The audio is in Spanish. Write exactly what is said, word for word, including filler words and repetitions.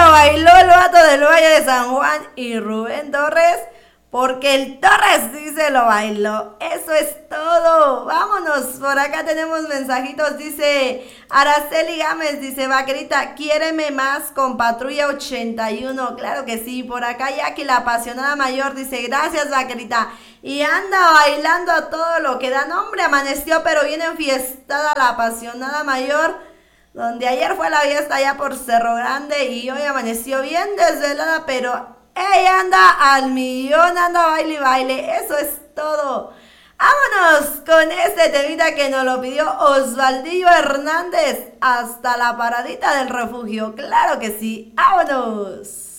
bailó el vato del Valle de San Juan y Rubén Torres, porque el Torres sí se lo bailó. Eso es todo. Vámonos. Por acá tenemos mensajitos. Dice Araceli Gámez, dice, vaquerita, quiéreme más con Patrulla ochenta y uno. Claro que sí. Por acá Jackie, la apasionada mayor, dice, gracias, vaquerita. Y anda bailando a todo lo que da. No, hombre, amaneció, pero viene enfiestada la apasionada mayor, donde ayer fue la fiesta allá por Cerro Grande y hoy amaneció bien desvelada, pero ella anda al millón, anda baile y baile. Eso es todo. Vámonos con este temita que nos lo pidió Osvaldillo Hernández hasta la paradita del refugio. Claro que sí. Vámonos.